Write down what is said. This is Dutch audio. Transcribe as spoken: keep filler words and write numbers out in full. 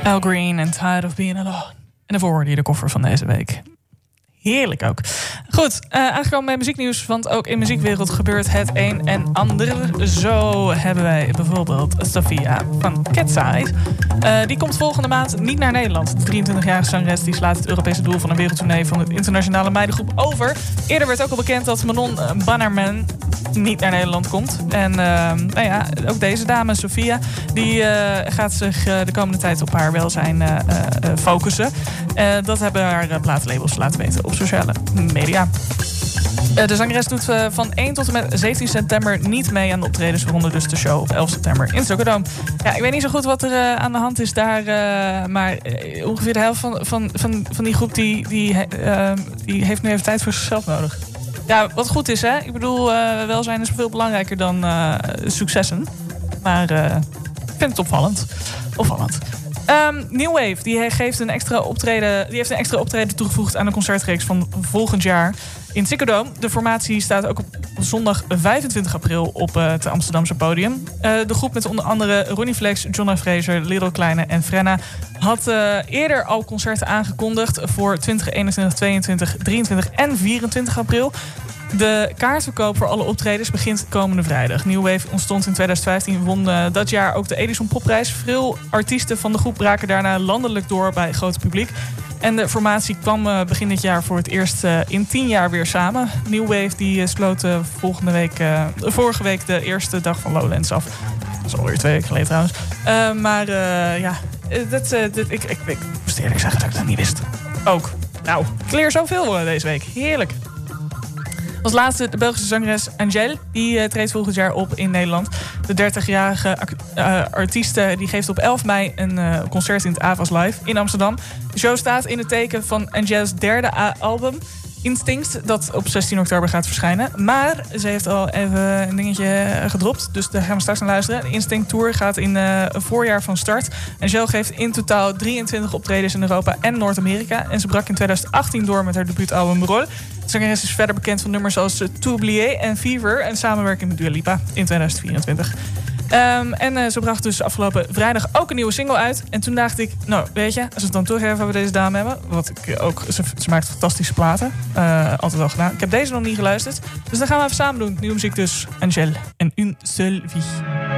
Al Green en Tired of Being Alone. En daarvoor hoorde je de koffer van deze week. Heerlijk ook. Goed, uh, aangekomen bij muzieknieuws. Want ook in muziekwereld gebeurt het een en ander. Zo hebben wij bijvoorbeeld Sophia van Catside. Uh, die komt volgende maand niet naar Nederland. De drieëntwintigjarige zangeres die slaat het Europese doel van een wereldtournee van het internationale meidengroep over. Eerder werd ook al bekend dat Manon Bannerman niet naar Nederland komt. En uh, nou ja, ook deze dame, Sophia, die uh, gaat zich uh, de komende tijd op haar welzijn uh, uh, focussen. Uh, dat hebben haar uh, platenlabels laten weten op sociale media. De zangeres doet van één tot en met zeventien september niet mee aan de optredens, waaronder dus de show op elf september in Ziggo. Ja, ik weet niet zo goed wat er uh, aan de hand is daar, uh, maar uh, ongeveer de helft van, van, van, van die groep die, die, uh, die heeft nu even tijd voor zichzelf nodig. Ja, wat goed is, hè? Ik bedoel, uh, welzijn is veel belangrijker dan uh, successen. Maar uh, ik vind het opvallend. Opvallend. Um, New Wave die geeft een extra optreden, die heeft een extra optreden toegevoegd aan de concertreeks van volgend jaar in Ziggo Dome. De formatie staat ook op zondag vijfentwintig april op uh, het Amsterdamse podium. Uh, de groep met onder andere Ronnie Flex, Jonna Fraser, Little Kleine en Frenna had uh, eerder al concerten aangekondigd voor twintig, eenentwintig, tweeëntwintig, drieëntwintig en vierentwintig april. De kaartverkoop voor alle optredens begint komende vrijdag. New Wave ontstond in twintig vijftien, won uh, dat jaar ook de Edison Popprijs. Veel artiesten van de groep braken daarna landelijk door bij het grote publiek. En de formatie kwam uh, begin dit jaar voor het eerst uh, in tien jaar weer samen. New Wave die uh, sloot uh, volgende week, uh, vorige week de eerste dag van Lowlands af. Dat is alweer twee weken geleden trouwens. Uh, maar uh, ja, dat, uh, dat, ik, ik, ik moest eerlijk zeggen dat ik dat niet wist. Ook. Nou, ik leer zoveel uh, deze week. Heerlijk. Als laatste de Belgische zangeres Angèle. Die uh, treedt volgend jaar op in Nederland. De dertigjarige uh, artieste die geeft op elf mei een uh, concert in het Avas Live in Amsterdam. De show staat in het teken van Angèle's derde a- album Instinct, dat op zestien oktober gaat verschijnen. Maar ze heeft al even een dingetje gedropt, dus daar gaan we straks naar luisteren. De Instinct Tour gaat in uh, een voorjaar van start. Angèle geeft in totaal drieëntwintig optredens in Europa en Noord-Amerika. En ze brak in twintig achttien door met haar debuutalbum Rol. De zangeres is verder bekend van nummers als T'oublier en Fever en samenwerking met Dua Lipa in twintig vierentwintig. Um, en uh, ze bracht dus afgelopen vrijdag ook een nieuwe single uit. En toen dacht ik, nou weet je, als we het dan toch even over deze dame hebben. Wat ik ook, ze, ze maakt fantastische platen. Uh, altijd al gedaan. Ik heb deze nog niet geluisterd. Dus dan gaan we even samen doen. Nieuwe muziek dus, Angèle en Une Seule Vie.